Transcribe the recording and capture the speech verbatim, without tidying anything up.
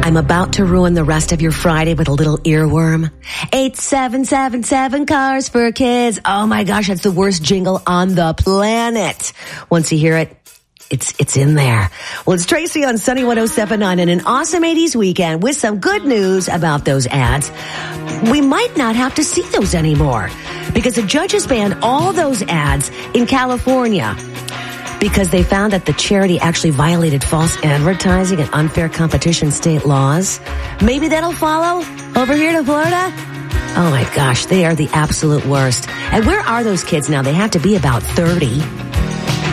I'm about to ruin the rest of your Friday with a little earworm. eight seven seven seven cars for kids. Oh my gosh, that's the worst jingle on the planet. Once you hear it, It's it's in there. Well, it's Tracy on Sunny one oh seven point nine and an awesome eighties weekend with some good news about those ads. We might not have to see those anymore because the judges banned all those ads in California because they found that the charity actually violated false advertising and unfair competition state laws. Maybe that'll follow over here to Florida. Oh my gosh, they are the absolute worst. And where are those kids now? They have to be about thirty.